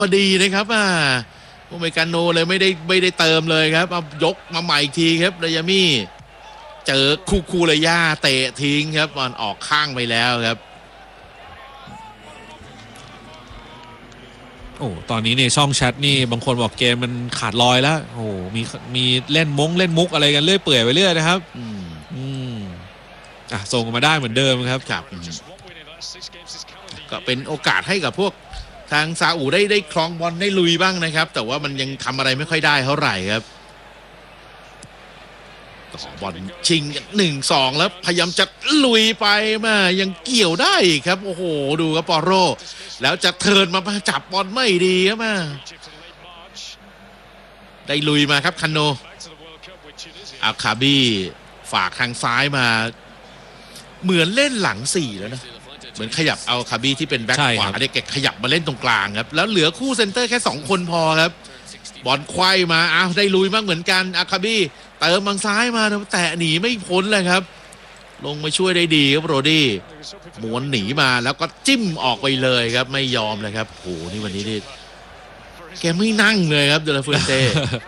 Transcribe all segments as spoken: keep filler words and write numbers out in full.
พอดีนะครับอ่าโอเมกาโนเลยไม่ได้ไม่ได้เติมเลยครับเอายกมาใหม่อีกทีครับรายามี่เจอคูคูเลยย่าเตะทิ้งครับบอลออกข้างไปแล้วครับโอ้ตอนนี้ในช่องแชทนี่บางคนบอกเกมมันขาดลอยแล้วโอ้มีมีเล่นมงเล่นมุกอะไรกันเรื่อยเปื่อยไปเรื่อยนะครับอืมอืมอ่ะส่งมาได้เหมือนเดิมครับครับก็เป็นโอกาสให้กับพวกทางซาอุได้ได้คลองบอลได้ลุยบ้างนะครับแต่ว่ามันยังทำอะไรไม่ค่อยได้เท่าไหร่ครับต่อบอลชิงหนึ่งสองแล้วพยายามจะลุยไปมายังเกี่ยวได้ครับโอ้โหดูครับปอโรแล้วจะเทิร์นมาจับบอลไม่ดีครับมาได้ลุยมาครับคันโนอาคาบีฝากทางซ้ายมาเหมือนเล่นหลังสี่แล้วนะเหมือนขยับเอาคาบีที่เป็นแบ็คขวาเด็กขยับมาเล่นตรงกลางครับแล้วเหลือคู่เซนเตอร์แค่สองคนพอครับบอลควายมาอ้าวได้ลุยมากเหมือนกันอาคาบีเติมทางซ้ายมาแต่หนีไม่พ้นเลยครับลงมาช่วยได้ดีครับโรดี้ม้วนหนีมาแล้วก็จิ้มออกไปเลยครับไม่ยอมเลยครับโอ้โหนี่วันนี้นี่แกไม่นั่งเลยครับเดลาฟูเต้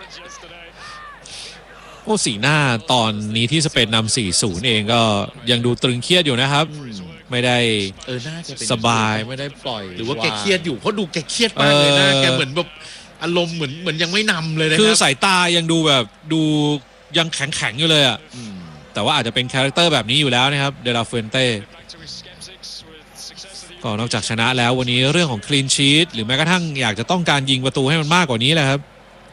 โอ้สีหน้าตอนนี้ที่สเปนนำ สี่ศูนย์ เองก็ยังดูตรึงเครียดอยู่นะครับไม่ได้เออน่าจะสบายไม่ได้ปล่อยหรือว่าแกเครียดอยู่เพราะดูแกเครียดมากเลยนะแกเหมือนแบบอารมณ์เหมือนเหมือนยังไม่นำเลยนะครับคือสายตายังดูแบบดูยังแข็งแข็งอยู่เลยอ่ะแต่ว่าอาจจะเป็นคาแรคเตอร์แบบนี้อยู่แล้วนะครับเดลาฟูเต้ก็นอกจากชนะแล้ววันนี้เรื่องของคลีนชีทหรือแม้กระทั่งอยากจะต้องการยิงประตูให้มันมากกว่านี้แหละครับ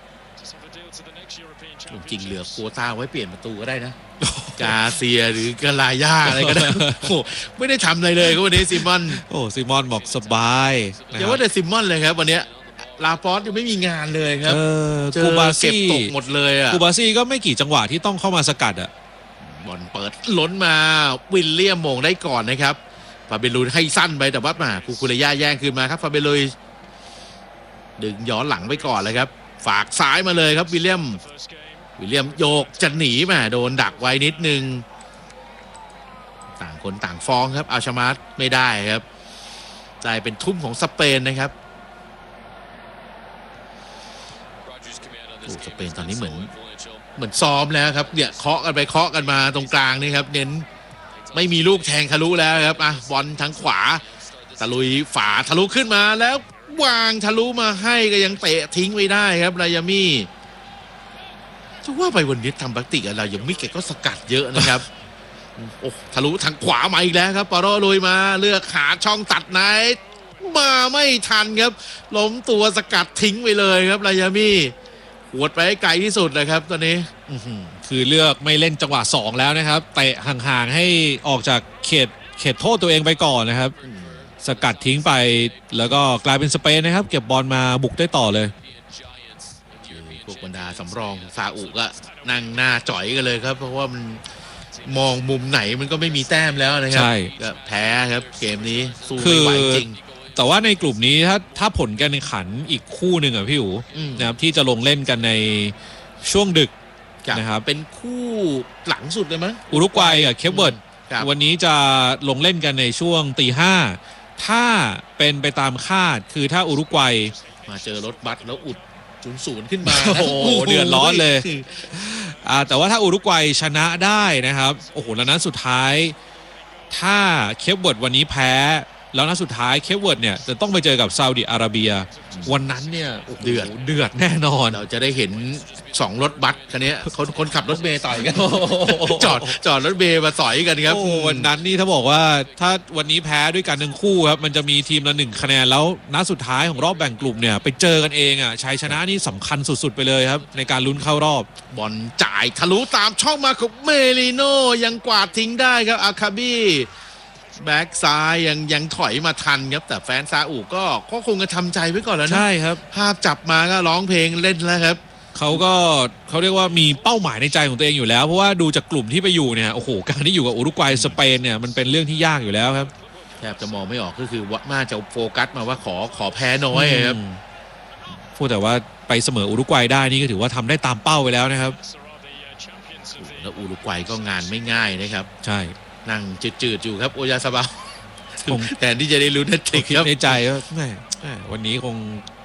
จริงเหลือโควต้าไว้เปลี่ยนประตูก็ได้นะกาเซียหรือกาลาย่าอะไรก็ได้โอ้ไม่ได้ทำอะไรเลยวันนี้ซิมอนโอ้ซิมอนบอกสบายอย่าว่าแต่ซิมอนเลยครับวันนี้ลาปอสยังไม่มีงานเลยครับคูบาซี่ตกหมดเลยอ่ะคูบาซี่ก็ไม่กี่จังหวะที่ต้องเข้ามาสกัดอ่ะบอลเปิดล้นมาวิลเลียมมงได้ก่อนนะครับฟาเบลุยให้สั้นไปแต่ว่ามาคูคูเรย่าแย่งคืนมาครับฟาเบลุยดึงย้อนหลังไปก่อนเลยครับฝากซ้ายมาเลยครับวิลเลียมวิลเลียมโยกจะหนีมาโดนดักไว้นิดนึงต่างคนต่างฟ้องครับอัลชามาร์ไม่ได้ครับใจเป็นทุ่มของสเปนนะครับสเปนตอนนี้เหมือนเหมือนซ้อมแล้วครับเนี่ยเคาะกันไปเคาะกันมาตรงกลางนี่ครับเน้นไม่มีลูกแทงทะลุแล้วครับอ่ะบอลทางขวาตะลุยฝาทะลุขึ้นมาแล้ววางทะลุมาให้ก็ยังเตะทิ้งไม่ได้ครับรายามี่จะว่าไปวันนี้ทำบักติกอะไรยังมิแกก็สกัดเยอะนะครับโอ้ทะลุทางขวามาอีกแล้วครับปาโรลุยมาเลือกหาช่องตัดไหนมาไม่ทันครับล้มตัวสกัดทิ้งไปเลยครับรายามี่หวดไปไกลที่สุดเลยครับตอนนี้คือเลือกไม่เล่นจังหวะสองแล้วนะครับเตะห่างๆให้ออกจากเขตเขตโทษตัวเองไปก่อนนะครับสกัดทิ้งไปแล้วก็กลายเป็นสเปนนะครับเก็บบอลมาบุกได้ต่อเลยพวกบรรดาสำรองซาอุก็นั่งหน้าจ่อยกันเลยครับเพราะว่ามันมองมุมไหนมันก็ไม่มีแต้มแล้วนะครับก็แพ้ครับเกมนี้สู้ไม่ไหวจริงแต่ว่าในกลุ่มนี้ถ้าถ้าผลการแข่งขันอีกคู่หนึ่งอ่ะพี่อู๋นะครับที่จะลงเล่นกันในช่วงดึกนะครับเป็นคู่หลังสุดเลยมั้ยอุรุกวัยกับเคปเวิร์ดวันนี้จะลงเล่นกันในช่วงตีห้าถ้าเป็นไปตามคาดคือถ้าอุรุกวัยมาเจอรถบัสแล้วอุดศูนย์ศูนย์ขึ้นมาโอ้โหเดือดร้อนเลยอ่าแต่ว่าถ้าอุรุกวัยชนะได้นะครับโอ้โหแล้วนัดสุดท้ายถ้าเคปเวิร์ดวันนี้แพ้แล้วนัดสุดท้ายเคปเวิร์ดเนี่ยจะต้องไปเจอกับซาอุดิอาระเบียวันนั้นเนี่ยเดือดเดือดแน่นอนเราจะได้เห็นสองรถบัสคันนี้คนคนขับรถเมย์ต่อยกันจอดจอดรถเมย์มาต่อยกันครับวันนั้นนี่ถ้าบอกว่าถ้าวันนี้แพ้ด้วยกันทั้งคู่ครับมันจะมีทีมละหนึ่งคะแนนแล้วนัดสุดท้ายของรอบแบ่งกลุ่มเนี่ยไปเจอกันเองอ่ะชัยชนะนี่สำคัญสุดๆไปเลยครับในการลุ้นเข้ารอบบอลจ่ายทะลุตามช่องมาของเมลิโนยังกวาดทิ้งได้ครับอาคาบีแบ็กซ้ายยังยังถอยมาทันครับแต่แฟนซาอุก็ก็คงจะทำใจไว้ก่อนแล้วนะใช่ครับภาพจับมาก็ร้องเพลงเล่นแล้วครับเขาก็เขาเรียกว่ามีเป้าหมายในใจของตัวเองอยู่แล้วเพราะว่าดูจากกลุ่มที่ไปอยู่เนี่ยโอ้โหการที่อยู่กับอุรุกวัยสเปนเนี่ยมันเป็นเรื่องที่ยากอยู่แล้วครับแทบจะมองไม่ออกก็คือว่าน่าจะโฟกัสมาว่าขอขอแพ้น้อยครับพูดแต่ว่าไปเสมออุรุกวัยได้นี่ก็ถือว่าทำได้ตามเป้าไปแล้วนะครับแล้วอุรุกวัยก็งานไม่ง่ายนะครับใช่นั่งจืดๆอยู่ครับโอยาซาบะแต่ที่จะได้รู้นัดติกครับในใจว่าแม่วันนี้คง